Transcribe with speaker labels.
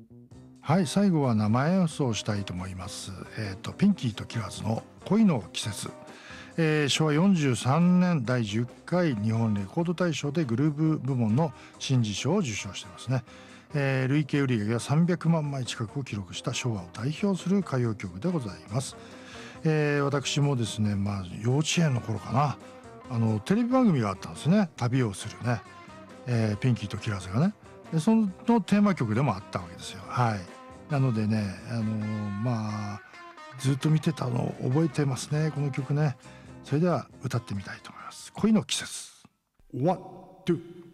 Speaker 1: はい、最後は生演奏したいと思います。ピンキーとキラーズの恋の季節。昭和43年第10回日本レコード大賞でグルーヴ部門の新人賞を受賞していますね。累計売上が300万枚近くを記録した昭和を代表する歌謡曲でございます。私もですね、幼稚園の頃かな、テレビ番組があったんですね。旅をするね、ピンキーとキラーズがね、でそのテーマ曲でもあったわけですよ。はい。なのでね、ずっと見てたのを覚えてますね、この曲ね。それでは歌ってみたいと思います。恋の季節。ワン、ツー